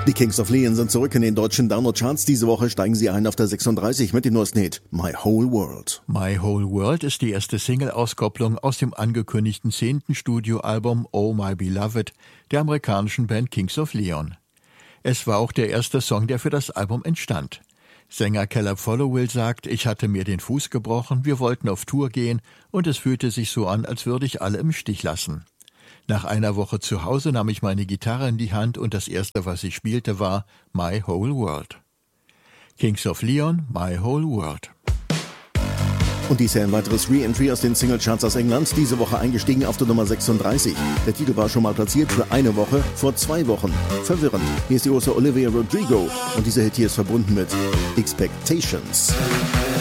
Die Kings of Leon sind zurück in den deutschen Download-Charts. Diese Woche steigen sie ein auf der 36 mit dem neuesten Hit My Whole World. My Whole World ist die erste Single-Auskopplung aus dem angekündigten 10. Studioalbum Oh My Beloved der amerikanischen Band Kings of Leon. Es war auch der erste Song, der für das Album entstand. Sänger Caleb Followill sagt, ich hatte mir den Fuß gebrochen, wir wollten auf Tour gehen und es fühlte sich so an, als würde ich alle im Stich lassen. Nach einer Woche zu Hause nahm ich meine Gitarre in die Hand und das erste, was ich spielte, war My Whole World. Kings of Leon, My Whole World. Und dies hier ein weiteres Re-Entry aus den Singlecharts aus England, diese Woche eingestiegen auf der Nummer 36. Der Titel war schon mal platziert für eine Woche, vor 2 Wochen. Verwirrend. Hier ist die große Olivia Rodrigo und dieser Hit hier ist verbunden mit Expectations.